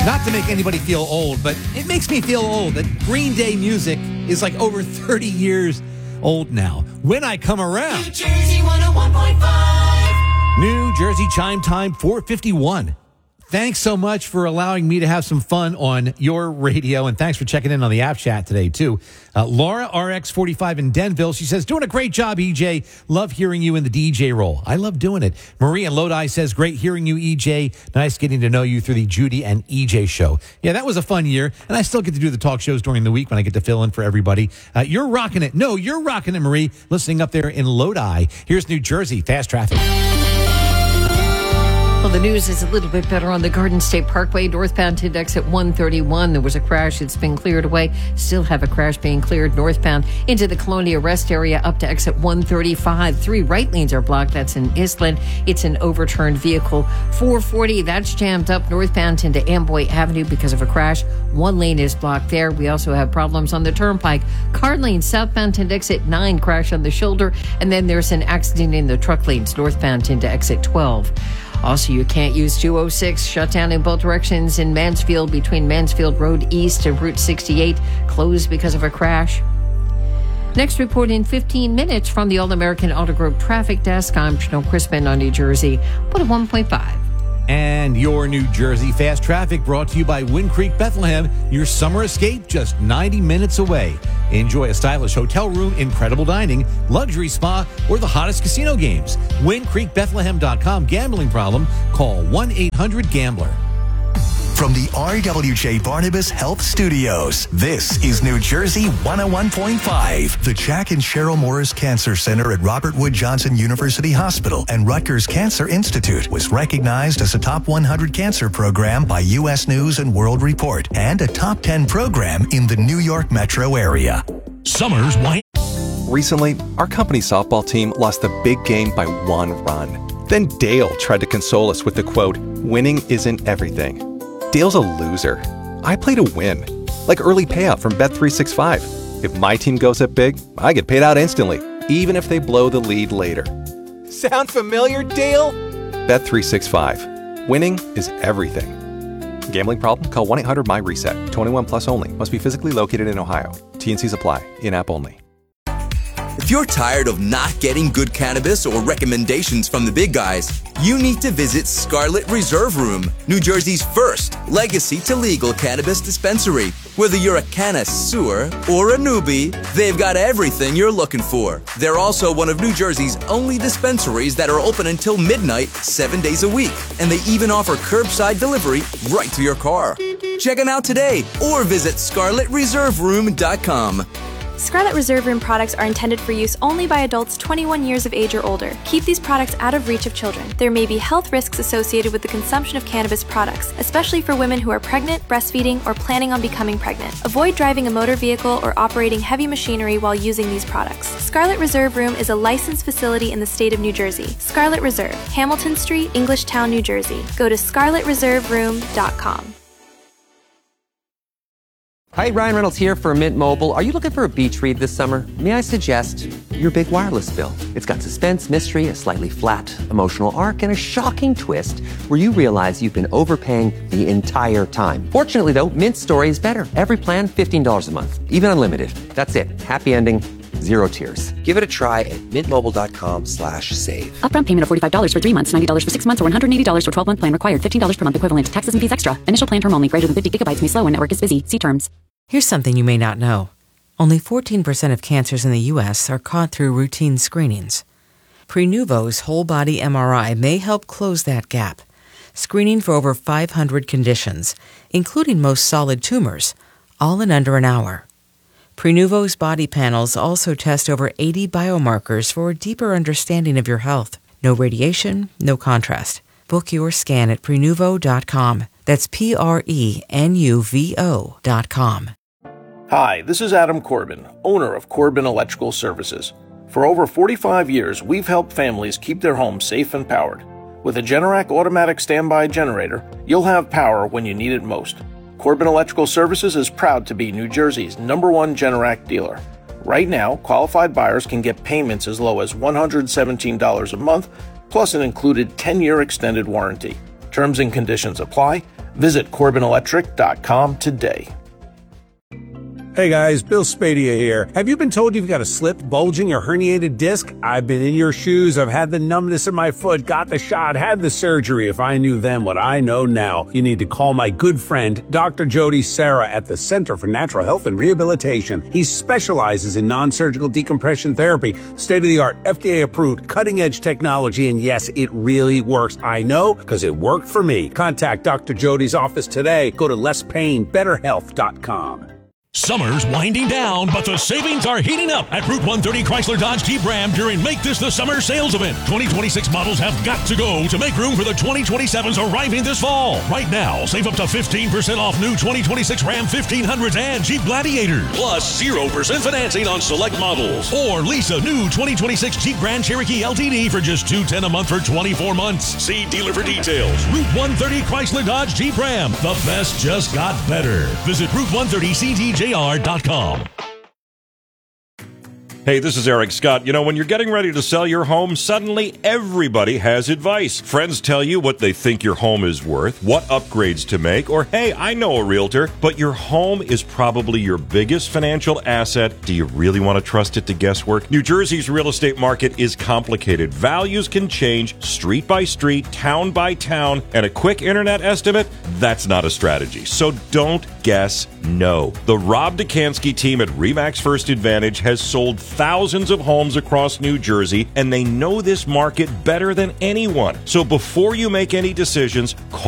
Not to make anybody feel old, but it makes me feel old that Green Day music is like over 30 years old now. When I Come Around. New Jersey 101.5. New Jersey chime time 4:51. Thanks so much for allowing me to have some fun on your radio, and thanks for checking in on the app chat today, too. Laura, RX45 in Denville, she says, doing a great job, EJ. Love hearing you in the DJ role. I love doing it. Marie in Lodi says, great hearing you, EJ. Nice getting to know you through the Judy and EJ show. Yeah, that was a fun year, and I still get to do the talk shows during the week when I get to fill in for everybody. You're rocking it. No, you're rocking it, Marie, listening up there in Lodi. Here's New Jersey Fast Traffic. Well, the news is a little bit better on the Garden State Parkway, northbound to exit 131. There was a crash. It's been cleared away. Still have a crash being cleared northbound into the Colonia Rest area up to exit 135. 3 right lanes are blocked. That's in Island. It's an overturned vehicle. 440, that's jammed up northbound into Amboy Avenue because of a crash. 1 lane is blocked there. We also have problems on the Turnpike. Car lane southbound to exit 9, crash on the shoulder. And then there's an accident in the truck lanes northbound into exit 12. Also, you can't use 206, shut down in both directions in Mansfield between Mansfield Road East and Route 68, closed because of a crash. Next report in 15 minutes from the All-American Auto Group Traffic Desk. I'm Chanel Crispin on New Jersey, 101.5. And your New Jersey Fast Traffic brought to you by Wind Creek Bethlehem, your summer escape just 90 minutes away. Enjoy a stylish hotel room, incredible dining, luxury spa, or the hottest casino games. WindCreekBethlehem.com. Gambling problem? Call 1-800-GAMBLER. From the RWJ Barnabas Health Studios, this is New Jersey 101.5. The Jack and Cheryl Morris Cancer Center at Robert Wood Johnson University Hospital and Rutgers Cancer Institute was recognized as a top 100 cancer program by U.S. News and World Report and a top 10 program in the New York metro area. Summer's white. Recently, our company softball team lost the big game by 1 run. Then Dale tried to console us with the quote, "Winning isn't everything." Dale's a loser. I play to win. Like early payout from Bet365. If my team goes up big, I get paid out instantly, even if they blow the lead later. Sound familiar, Dale? Bet365. Winning is everything. Gambling problem? Call 1-800-MY-RESET. 21 plus only. Must be physically located in Ohio. T&Cs apply. In-app only. If you're tired of not getting good cannabis or recommendations from the big guys, you need to visit Scarlet Reserve Room, New Jersey's first legacy to legal cannabis dispensary. Whether you're a connoisseur or a newbie, they've got everything you're looking for. They're also one of New Jersey's only dispensaries that are open until midnight, 7 days a week. And they even offer curbside delivery right to your car. Check them out today or visit ScarletReserveRoom.com. Scarlet Reserve Room products are intended for use only by adults 21 years of age or older. Keep these products out of reach of children. There may be health risks associated with the consumption of cannabis products, especially for women who are pregnant, breastfeeding, or planning on becoming pregnant. Avoid driving a motor vehicle or operating heavy machinery while using these products. Scarlet Reserve Room is a licensed facility in the state of New Jersey. Scarlet Reserve, Hamilton Street, Englishtown, New Jersey. Go to ScarletReserveRoom.com. Hi, Ryan Reynolds here for Mint Mobile. Are you looking for a beach read this summer? May I suggest your big wireless bill? It's got suspense, mystery, a slightly flat emotional arc, and a shocking twist where you realize you've been overpaying the entire time. Fortunately, though, Mint's story is better. Every plan, $15 a month, even unlimited. That's it. Happy ending. Zero tears. Give it a try at mintmobile.com/save. Upfront payment of $45 for 3 months, $90 for 6 months, or $180 for 12-month plan required. $15 per month equivalent. Taxes and fees extra. Initial plan term only. Greater than 50 gigabytes may slow when network is busy. See terms. Here's something you may not know. Only 14% of cancers in the U.S. are caught through routine screenings. Prenuvo's whole-body MRI may help close that gap, screening for over 500 conditions, including most solid tumors, all in under an hour. Prenuvo's body panels also test over 80 biomarkers for a deeper understanding of your health. No radiation, no contrast. Book your scan at Prenuvo.com. That's Prenuvo.com. Hi, this is Adam Corbin, owner of Corbin Electrical Services. For over 45 years, we've helped families keep their homes safe and powered. With a Generac automatic standby generator, you'll have power when you need it most. Corbin Electrical Services is proud to be New Jersey's #1 Generac dealer. Right now, qualified buyers can get payments as low as $117 a month, plus an included 10-year extended warranty. Terms and conditions apply. Visit CorbinElectric.com today. Hey guys, Bill Spadia here. Have you been told you've got a slipped, bulging, or herniated disc? I've been in your shoes. I've had the numbness in my foot, got the shot, had the surgery. If I knew then what I know now, you need to call my good friend, Dr. Jody Serra at the Center for Natural Health and Rehabilitation. He specializes in non-surgical decompression therapy, state-of-the-art, FDA-approved, cutting-edge technology, and yes, it really works. I know, because it worked for me. Contact Dr. Jody's office today. Go to lesspainbetterhealth.com. Summer's winding down, but the savings are heating up at Route 130 Chrysler Dodge Jeep Ram during Make This the Summer sales event. 2026 models have got to go to make room for the 2027s arriving this fall. Right now, save up to 15% off new 2026 Ram 1500s and Jeep Gladiators. Plus 0% financing on select models. Or lease a new 2026 Jeep Grand Cherokee LTD for just $210 a month for 24 months. See dealer for details. Route 130 Chrysler Dodge Jeep Ram. The best just got better. Visit Route130CDJR.com. Hey, this is Eric Scott. You know, when you're getting ready to sell your home, suddenly everybody has advice. Friends tell you what they think your home is worth, what upgrades to make, or hey, I know a realtor, but your home is probably your biggest financial asset. Do you really want to trust it to guesswork? New Jersey's real estate market is complicated. Values can change street by street, town by town, and a quick internet estimate, that's not a strategy. So don't guess no. The Rob Dukansky team at RE/MAX First Advantage has sold thousands of homes across New Jersey, and they know this market better than anyone. So before you make any decisions, call